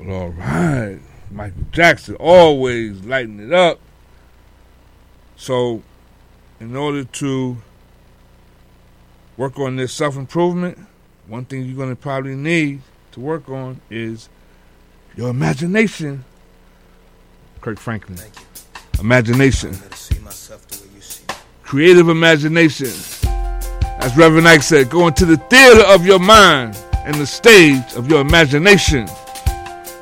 Well, all right. Michael Jackson always lighting it up. So, in order to work on this self-improvement, one thing you're going to probably need to work on is your imagination. Kirk Franklin. Imagination. Creative imagination. As Reverend Ike said, go into the theater of your mind and the stage of your imagination.